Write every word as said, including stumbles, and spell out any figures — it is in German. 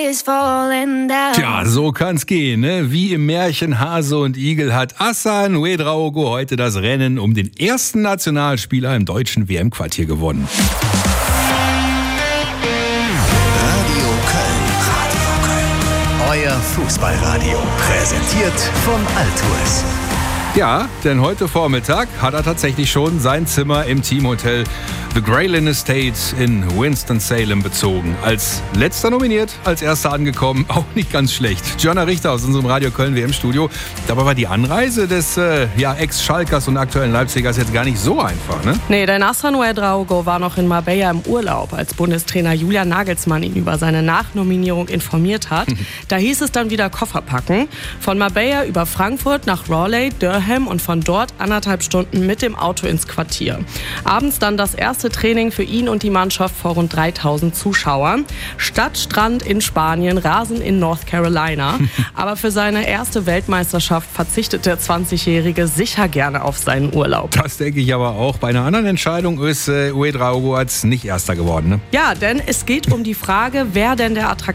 is falling down. Tja, so kann's gehen, ne? Wie im Märchen Hase und Igel hat Hassan Ouedraogo heute das Rennen um den ersten Nationalspieler im deutschen W M-Quartier gewonnen. Radio Köln. Radio Köln. Euer Fußballradio. Präsentiert von Altours. Ja, denn heute Vormittag hat er tatsächlich schon sein Zimmer im Teamhotel The Graylin Estate in Winston-Salem bezogen. Als letzter nominiert, als erster angekommen, auch nicht ganz schlecht. Jonna Richter aus unserem Radio Köln W M-Studio. Dabei war die Anreise des äh, ja, Ex-Schalkers und aktuellen Leipzigers jetzt gar nicht so einfach, ne? Nee, denn Hassan Ouedraogo war noch in Marbella im Urlaub, als Bundestrainer Julian Nagelsmann ihn über seine Nachnominierung informiert hat. Da hieß es dann wieder Koffer packen. Von Marbella über Frankfurt nach Raleigh, Durham und von dort anderthalb Stunden mit dem Auto ins Quartier. Abends dann das erste Training für ihn und die Mannschaft vor rund dreitausend Zuschauern. Stadt, Strand in Spanien, Rasen in North Carolina. Aber für seine erste Weltmeisterschaft verzichtet der zwanzigjährige sicher gerne auf seinen Urlaub. Das denke ich aber auch. Bei einer anderen Entscheidung ist äh, Ouedraogo als nicht Erster geworden, ne? Ja, denn es geht um die Frage, wer denn der attraktivste